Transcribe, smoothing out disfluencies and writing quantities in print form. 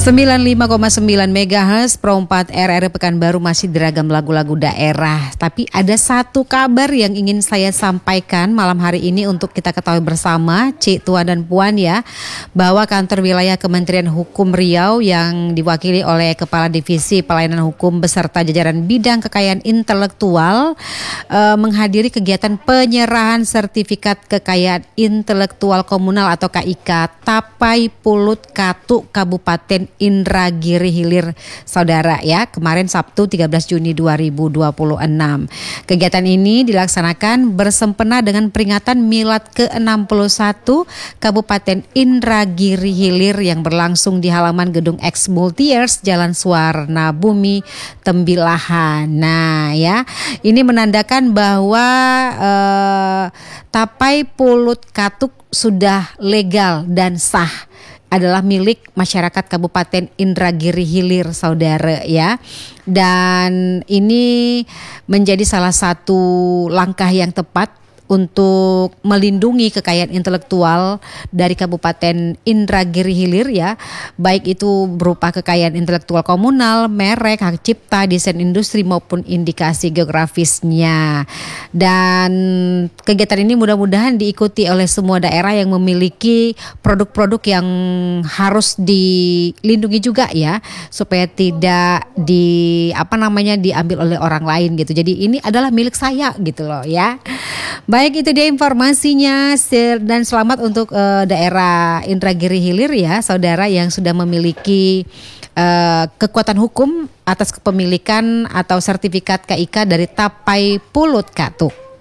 95,9 MHz Pro 4 RRI Pekanbaru masih diragam lagu-lagu daerah. Tapi ada satu kabar yang ingin saya sampaikan malam hari ini untuk kita ketahui bersama, Cik, Tuan dan Puan ya, bahwa kantor wilayah Kementerian Hukum Riau yang diwakili oleh Kepala Divisi Pelayanan Hukum beserta jajaran bidang kekayaan intelektual menghadiri kegiatan penyerahan sertifikat kekayaan intelektual komunal atau KIK Tapai Pulut Katu Kabupaten Indragiri Hilir, saudara ya, kemarin Sabtu 13 Juni 2026. Kegiatan ini dilaksanakan bersempena dengan peringatan Milad ke-61 Kabupaten Indragiri Hilir yang berlangsung di halaman gedung X Multiers Jalan Suwarna Bumi Tembilahan. Nah ya, ini menandakan bahwa Tapai Pulut Katuk sudah legal dan sah, adalah milik masyarakat Kabupaten Indragiri Hilir, saudara ya. Dan ini menjadi salah satu langkah yang tepat untuk melindungi kekayaan intelektual dari Kabupaten Indragiri Hilir ya, baik itu berupa kekayaan intelektual komunal, merek, hak cipta, desain industri maupun indikasi geografisnya. Dan kegiatan ini mudah-mudahan diikuti oleh semua daerah yang memiliki produk-produk yang harus dilindungi juga ya, supaya tidak diambil oleh orang lain gitu. Jadi ini adalah milik saya gitu loh ya. Baik, itu dia informasinya dan selamat untuk daerah Indragiri Hilir ya, saudara yang sudah memiliki kekuatan hukum atas kepemilikan atau sertifikat KIK dari Tapai Pulut Katuk.